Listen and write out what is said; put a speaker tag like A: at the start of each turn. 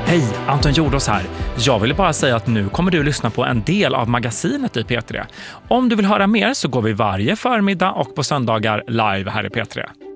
A: Hej, Anton Jordås här. Jag ville bara säga att nu kommer du lyssna på en del av magasinet i P3. Om du vill höra mer så går vi varje förmiddag och på söndagar live här i P3.